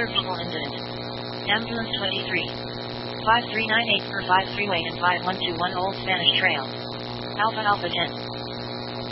people incident. Ambulance 23. 5398 per 5 freeway and 5121 Old Spanish Trail. Alpha Alpha Gent.